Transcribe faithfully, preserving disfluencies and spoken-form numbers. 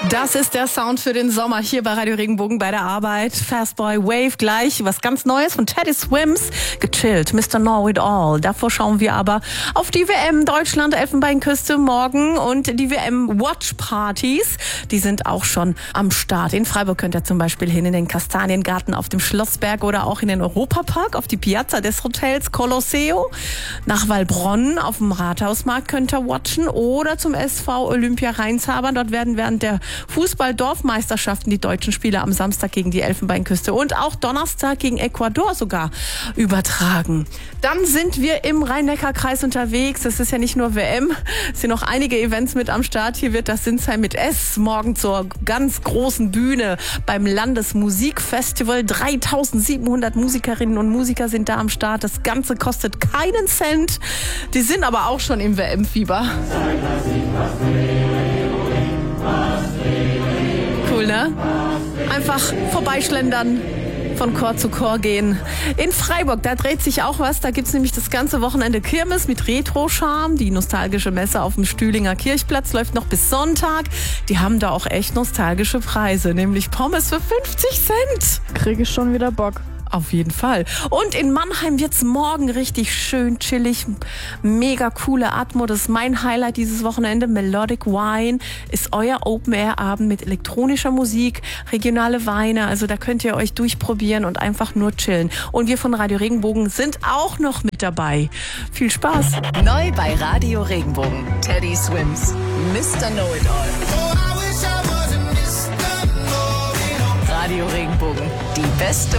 Das ist der Sound für den Sommer hier bei Radio Regenbogen bei der Arbeit. Fastboy Wave gleich, was ganz Neues von Teddy Swims. Gechillt, Mister Know It All. Davor schauen wir aber auf die W M Deutschland, Elfenbeinküste morgen und die W M Watch Partys. Die sind auch schon am Start. In Freiburg könnt ihr zum Beispiel hin in den Kastaniengarten auf dem Schlossberg oder auch in den Europapark auf die Piazza des Hotels Colosseo. Nach Waldbronn auf dem Rathausmarkt könnt ihr watchen oder zum S V Olympia Rheinshabern. Dort werden während der Fußball-Dorfmeisterschaften die deutschen Spiele am Samstag gegen die Elfenbeinküste und auch Donnerstag gegen Ecuador sogar übertragen. Dann sind wir im Rhein-Neckar-Kreis unterwegs. Es ist ja nicht nur W M, es sind noch einige Events mit am Start. Hier wird das Sinsheim mit S morgen zur ganz großen Bühne beim Landesmusikfestival. dreitausendsiebenhundert Musikerinnen und Musiker sind da am Start. Das Ganze kostet keinen Cent. Die sind aber auch schon im W M-Fieber. Cool, ne? Einfach vorbeischlendern, von Chor zu Chor gehen. In Freiburg, da dreht sich auch was. Da gibt's nämlich das ganze Wochenende Kirmes mit Retro-Charme. Die nostalgische Messe auf dem Stühlinger Kirchplatz läuft noch bis Sonntag. Die haben da auch echt nostalgische Preise, nämlich Pommes für fünfzig Cent. Kriege ich schon wieder Bock. Auf jeden Fall. Und in Mannheim wird's morgen richtig schön chillig. Mega coole Atmo. Das ist mein Highlight dieses Wochenende. Melodic Wine ist euer Open-Air-Abend mit elektronischer Musik, regionale Weine. Also da könnt ihr euch durchprobieren und einfach nur chillen. Und wir von Radio Regenbogen sind auch noch mit dabei. Viel Spaß. Neu bei Radio Regenbogen. Teddy Swims. Mister Know It All. Radio Regenbogen. Die beste